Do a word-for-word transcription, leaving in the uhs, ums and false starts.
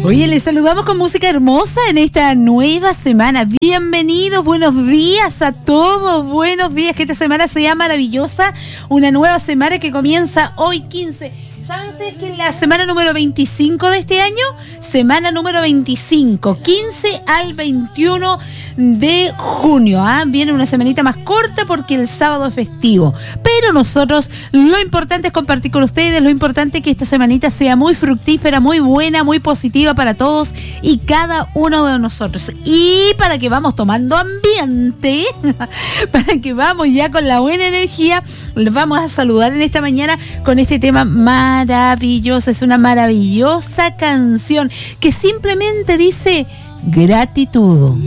Oye, les saludamos con música hermosa en esta nueva semana. Bienvenidos, buenos días a todos, buenos días, que esta semana sea maravillosa, una nueva semana que comienza hoy quince. ¿Saben ustedes que es la semana número veinticinco de este año? Semana número veinticinco, quince al veintiuno de junio. ¿ah? Viene una semanita más corta porque el sábado es festivo. Pero nosotros, lo importante es compartir con ustedes, lo importante es que esta semanita sea muy fructífera, muy buena, muy positiva para todos y cada uno de nosotros. Y para que vamos tomando ambiente, para que vamos ya con la buena energía, los vamos a saludar en esta mañana con este tema maravilloso. Es una maravillosa canción que simplemente dice gratitud.